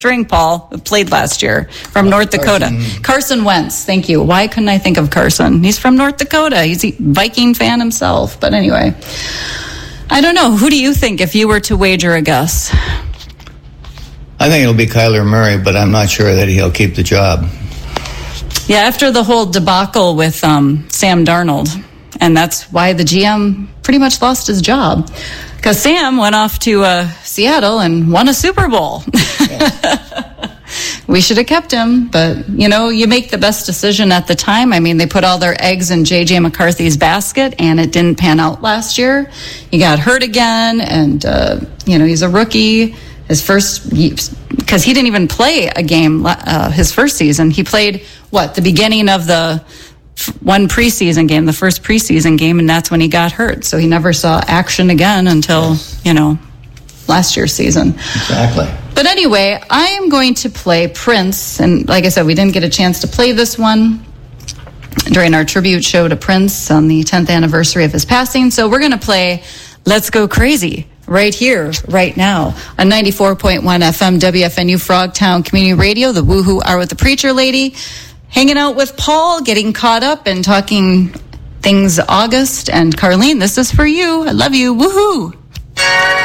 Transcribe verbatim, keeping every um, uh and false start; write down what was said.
string, Paul, who played last year from North Dakota. Carson. Carson Wentz. Thank you. Why couldn't I think of Carson? He's from North Dakota. He's a Viking fan himself. But anyway, I don't know. Who do you think if you were to wager a guess? I think it'll be Kyler Murray, but I'm not sure that he'll keep the job. Yeah, after the whole debacle with um, Sam Darnold, and that's why the G M pretty much lost his job. Because Sam went off to uh, Seattle and won a Super Bowl. Yeah. We should have kept him, but, you know, you make the best decision at the time. I mean, they put all their eggs in J J McCarthy's basket, and it didn't pan out last year. He got hurt again, and, uh, you know, he's a rookie. His first, because he didn't even play a game uh, his first season. He played, what, the beginning of the one preseason game, the first preseason game, and that's when he got hurt. So he never saw action again until, yes. you know, last year's season. Exactly. But anyway, I am going to play Prince. And like I said, we didn't get a chance to play this one during our tribute show to Prince on the tenth anniversary of his passing. So we're going to play Let's Go Crazy right here, right now, on ninety-four point one F M W F N U Frogtown Community Radio, the Woohoo Hour with the Preacher Lady. Hanging out with Paul, getting caught up and talking things August. And Carlene, this is for you. I love you. Woohoo!